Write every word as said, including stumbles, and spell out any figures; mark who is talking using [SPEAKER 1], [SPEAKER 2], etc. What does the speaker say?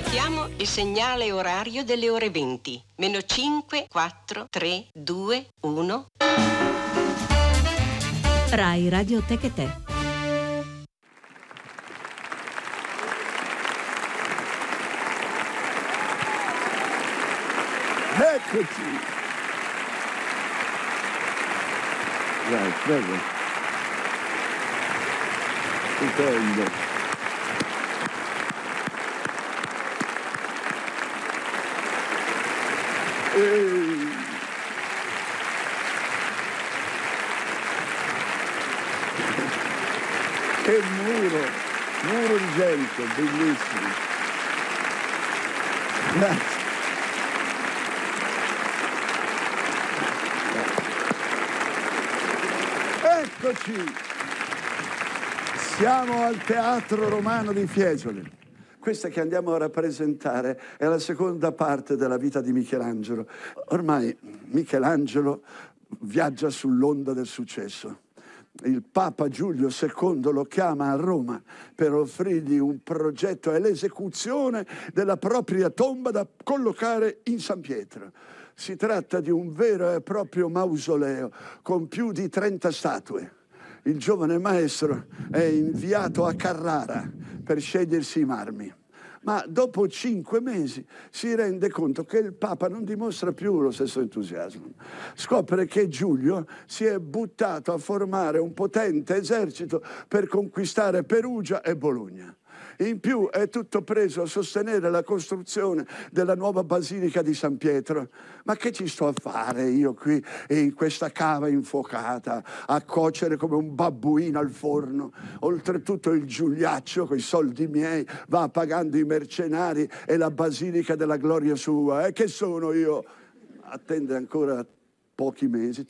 [SPEAKER 1] Mettiamo il segnale orario delle ore venti. Meno cinque, quattro, tre, due, uno.
[SPEAKER 2] Rai Radio Tecate.
[SPEAKER 3] Eccoci! Vai, prego. Stupendo. Ehi. Che muro, muro di gente, bellissimo. Grazie. Eccoci, siamo al Teatro Romano di Fiesole. Questa che andiamo a rappresentare è la seconda parte della vita di Michelangelo. Ormai Michelangelo viaggia sull'onda del successo. Il Papa Giulio secondo lo chiama a Roma per offrirgli un progetto e l'esecuzione della propria tomba da collocare in San Pietro. Si tratta di un vero e proprio mausoleo con più di trenta statue. Il giovane maestro è inviato a Carrara per scegliersi i marmi. Ma dopo cinque mesi si rende conto che il Papa non dimostra più lo stesso entusiasmo. Scopre che Giulio si è buttato a formare un potente esercito per conquistare Perugia e Bologna. In più è tutto preso a sostenere la costruzione della nuova basilica di San Pietro. Ma che ci sto a fare io qui in questa cava infuocata, a cuocere come un babbuino al forno? Oltretutto il Giuliaccio, coi soldi miei, va pagando i mercenari e la basilica della gloria sua. E che sono io? Attende ancora pochi mesi.